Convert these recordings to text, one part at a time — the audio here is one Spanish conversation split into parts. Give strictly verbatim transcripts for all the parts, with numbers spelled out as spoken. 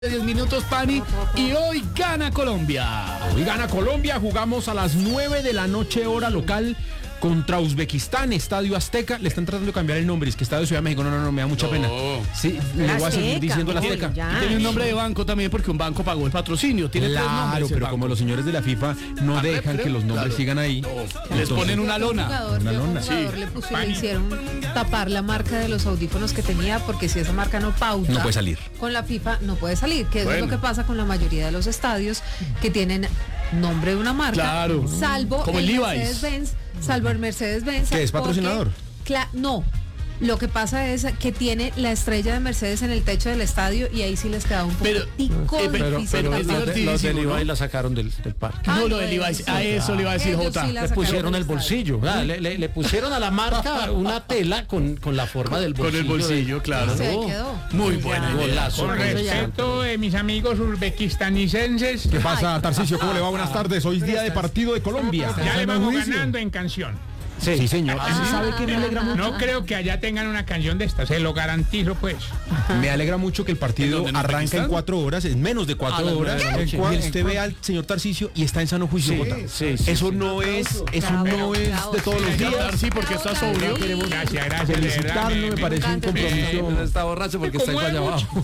diez minutos, Pani, y hoy gana Colombia. Hoy gana Colombia, jugamos a las nueve de la noche hora local contra Uzbekistán, Estadio Azteca. Le están tratando de cambiar el nombre, es que Estadio Ciudad de México, no, no, no, me da mucha No. pena. Sí, le voy a seguir diciendo la Azteca. Y tiene un nombre de banco también porque un banco pagó el patrocinio. Tiene tres Claro, nombres el pero banco. como los señores de la FIFA no Ah, dejan pero, que los nombres claro. sigan ahí, Les entonces- ponen una lona. Jugador, Una yo a un lona. jugador Sí. le, pusieron, le hicieron tapar la marca de los audífonos que tenía, porque si esa marca no pauta No puede salir. con la FIFA, no puede salir, que Bueno. es lo que pasa con la mayoría de los estadios que tienen nombre de una marca, Claro. salvo Como el el Levi's. Mercedes-Benz, salvo el Mercedes-Benz. ¿Que es porque- patrocinador? cla- no. Lo que pasa es que tiene la estrella de Mercedes en el techo del estadio y ahí sí les queda un Pero- poquitico eh, pero- difícil pero tapar. es Los de, divertidísimo, los de ¿no? Levi la sacaron del, del parque. Ah, No, lo no, de Levi's, eso. a eso le iba a decir Ellos Jota. sí la Le sacaron pusieron del el estadio. bolsillo, ¿verdad? le, le- le pusieron a la marca una tela con, con la forma del Con bolsillo. el bolsillo, claro. Se quedó. Muy buena idea. Golazo. Con respeto de mis amigos uzbekistanicenses, ¿Qué pasa, Tarcisio? ¿Cómo le va? Buenas tardes. Hoy es día de partido de Colombia. ya le ¿Está en vamos juicio? ganando en canción. Sí, Sí, señor. ¿Sí sabe que me alegra mucho? No creo que allá tengan una canción de esta, se lo garantizo pues. Me alegra mucho que el ¿En partido dónde, en arranca en Uzbekistán? cuatro horas, en menos de A cuatro las horas. nueve de la noche. Y ¿En usted ve al señor Tarcisio y está en sano juicio. Sí, Jota. sí, sí, Eso sí. no es, eso Bravo, no es bravo. de todos los días. Sí, porque está sobrio. Queremos Gracias, gracias. de verdad, felicitarlo, me parece un encanta. compromiso. Pero está borracho porque está ¿Cómo allá es abajo.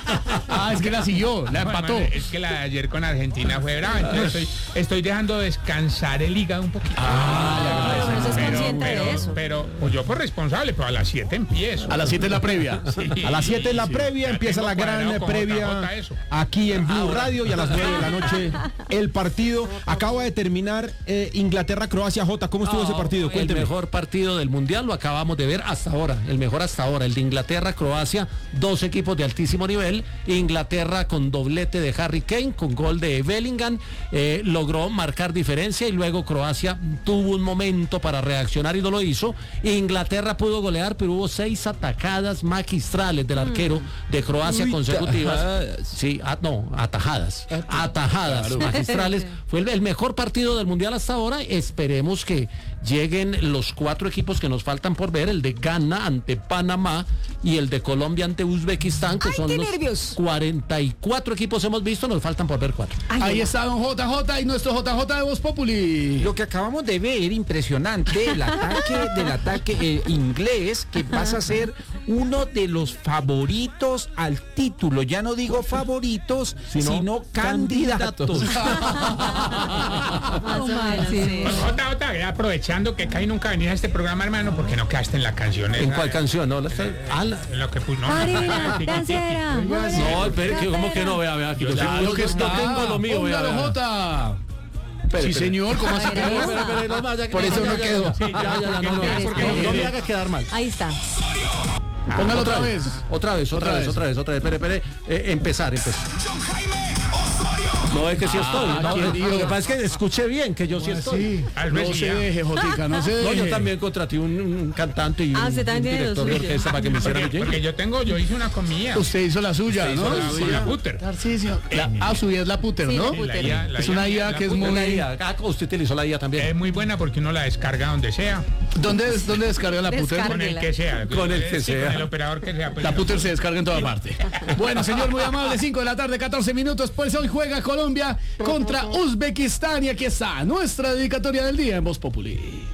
Ah, es que la siguió, la No, empató. hermano, es que la de ayer con Argentina fue brava, entonces estoy, estoy dejando descansar el hígado un poquito. Ah, pero no es consciente de pero, eso. pero pues yo por responsable, pero a las siete empiezo. A las siete es la previa. A las siete es la Sí, previa, ya empieza tengo la gran cuadrado con J J previa eso. aquí en Blue Radio y a las nueve de la noche el partido. Acaba de terminar eh, Inglaterra-Croacia. Jota, ¿cómo estuvo ese partido? El Cuénteme. mejor partido del Mundial lo acabamos de ver hasta ahora, el mejor hasta ahora, el de Inglaterra-Croacia, dos equipos de altísimo nivel. Inglaterra con doblete de Harry Kane, con gol de Bellingham, eh, logró marcar diferencia y luego Croacia tuvo un momento para reaccionar y no lo hizo. Inglaterra pudo golear, pero hubo seis atajadas magistrales del arquero de Croacia Uy, consecutivas. tajadas. Sí, ah, no, atajadas. Atajadas magistrales. Fue el, el mejor partido del Mundial hasta ahora. Esperemos que lleguen los cuatro equipos que nos faltan por ver, el de Ghana ante Panamá y el de Colombia ante Uzbekistán, que Ay, son qué los nervios. cuarenta y cuatro equipos hemos visto, nos faltan por ver cuatro. Ay, Ahí no. está don J J y nuestro J J de Voz Populi. Lo que acabamos de ver, impresionante, el ataque del ataque eh, inglés, que pasa a ser uno de los favoritos al título. Ya no digo favoritos, Sino sino, candidatos. Más o menos, sí. Jota, Jota, ya aprovechando que Kai nunca venía a este programa, hermano, porque no quedaste en la canción. ¿En esa? cuál canción? No, la- ah, la- En lo que puso. No, Marina, dancera. no, espere, que como que no vea, vea, que yo, Ya, yo lo que no está. tengo lo mío, vea, Póngalo, vea. Jota. Espere, Sí, espere. señor, ¿cómo así A ver, ahí que está. Espere, espere, no, no, ya- Por ya, eso ya, no ya, quedó. ya, ya, ya, no, no, no, Porque no, no me haga quedar mal. Ahí está. Póngalo otra vez. Otra vez, otra Otra vez, vez. otra vez, otra vez. Espere, espere. Eh, empezar, empezar. No es que sí estoy. Ah, no, ¿quién eh, dijo? lo que pasa es que escuché bien que yo sí estoy. Al No revés, se ya. deje, Jotica, no se No, deje. yo también contraté un, un cantante y un, Ah, usted un también tiene lo director de suyo. orquesta para que me hiciera mi Porque, jingle. porque yo tengo, yo hice una comida. Usted hizo la suya, Usted ¿no? hizo la Sí. suya, Puter. Tarcisio. La- Ah, su vida es la puter, Sí, ¿no? la Sí, puter. I A, la Es una I A la que es Puter. muy- Una I A. Ah, usted utilizó la I A también. Es muy buena porque uno la descarga donde sea, ¿Dónde, es- ¿Dónde descarga la puter? Descarga. con el que sea. Con el que Sí, sea. Con el operador que sea. pues, La no. puter se descarga en toda parte. Bueno, señor, muy amable, cinco de la tarde, catorce minutos, pues hoy juega Colombia contra Uzbekistán y aquí está nuestra dedicatoria del día en Voz Populi.